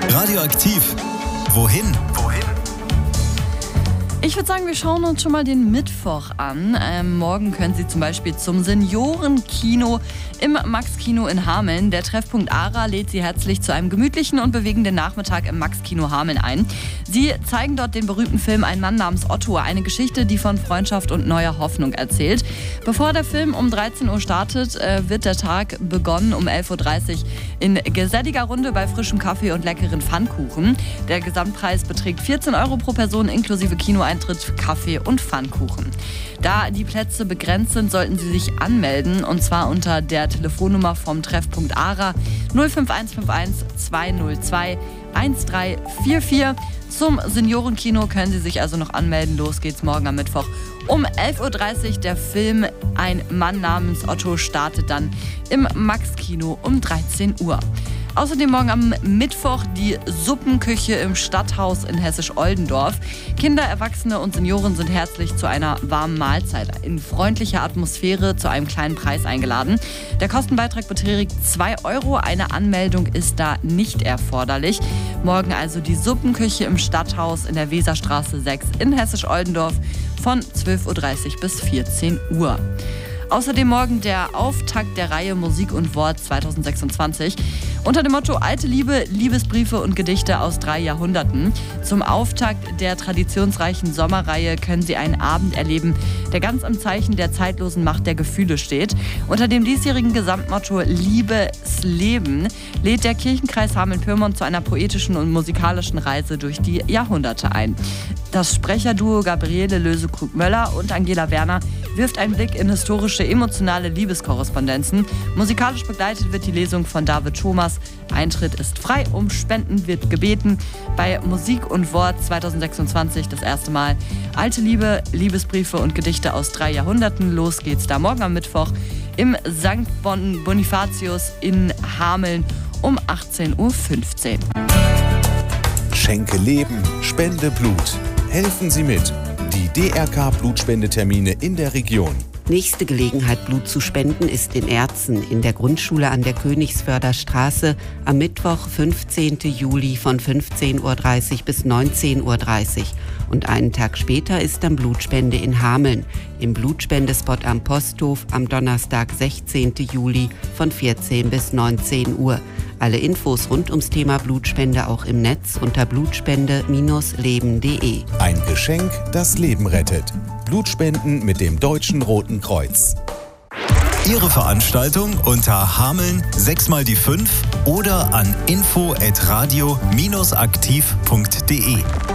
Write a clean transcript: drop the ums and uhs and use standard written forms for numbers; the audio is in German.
Radioaktiv. Wohin? Ich würde sagen, wir schauen uns schon mal den Mittwoch an. Morgen können Sie zum Beispiel zum Seniorenkino im Max-Kino in Hameln. Der Treffpunkt ARA lädt Sie herzlich zu einem gemütlichen und bewegenden Nachmittag im Max-Kino Hameln ein. Sie zeigen dort den berühmten Film Ein Mann namens Otto, eine Geschichte, die von Freundschaft und neuer Hoffnung erzählt. Bevor der Film um 13 Uhr startet, wird der Tag begonnen um 11.30 Uhr in geselliger Runde bei frischem Kaffee und leckeren Pfannkuchen. Der Gesamtpreis beträgt 14 € pro Person inklusive Kinoeintritt, Kaffee und Pfannkuchen. Da die Plätze begrenzt sind, sollten Sie sich anmelden, und zwar unter der Telefonnummer vom Treffpunkt ARA 05151 202 1344. Zum Seniorenkino können Sie sich also noch anmelden. Los geht's morgen am Mittwoch um 11.30 Uhr. Der Film Ein Mann namens Otto startet dann im Max-Kino um 13 Uhr. Außerdem morgen am Mittwoch die Suppenküche im Stadthaus in Hessisch-Oldendorf. Kinder, Erwachsene und Senioren sind herzlich zu einer warmen Mahlzeit in freundlicher Atmosphäre zu einem kleinen Preis eingeladen. Der Kostenbeitrag beträgt 2 €. Eine Anmeldung ist da nicht erforderlich. Morgen also die Suppenküche im Stadthaus in der Weserstraße 6 in Hessisch-Oldendorf von 12.30 Uhr bis 14 Uhr. Außerdem morgen der Auftakt der Reihe Musik und Wort 2026 unter dem Motto Alte Liebe, Liebesbriefe und Gedichte aus 3 Jahrhunderten. Zum Auftakt der traditionsreichen Sommerreihe können Sie einen Abend erleben, der ganz im Zeichen der zeitlosen Macht der Gefühle steht. Unter dem diesjährigen Gesamtmotto Liebes Leben lädt der Kirchenkreis Hameln-Pyrmont zu einer poetischen und musikalischen Reise durch die Jahrhunderte ein. Das Sprecherduo Gabriele Löse-Krug-Möller und Angela Werner wirft einen Blick in historische, emotionale Liebeskorrespondenzen. Musikalisch begleitet wird die Lesung von David Schomas. Eintritt ist frei, um Spenden wird gebeten. Bei Musik und Wort 2026 das erste Mal Alte Liebe, Liebesbriefe und Gedichte aus 3 Jahrhunderten. Los geht's da morgen am Mittwoch im St. Bonifatius in Hameln um 18.15 Uhr. Schenke Leben, spende Blut. Helfen Sie mit. Die DRK-Blutspendetermine in der Region. Nächste Gelegenheit, Blut zu spenden, ist in Erzen in der Grundschule an der Königsförder Straße am Mittwoch, 15. Juli von 15.30 Uhr bis 19.30 Uhr. Und einen Tag später ist dann Blutspende in Hameln im Blutspendespot am Posthof am Donnerstag, 16. Juli von 14 bis 19 Uhr. Alle Infos rund ums Thema Blutspende auch im Netz unter blutspende-leben.de. Ein Geschenk, das Leben rettet. Blutspenden mit dem Deutschen Roten Kreuz. Ihre Veranstaltung unter Hameln 6x5 oder an info@radio-aktiv.de.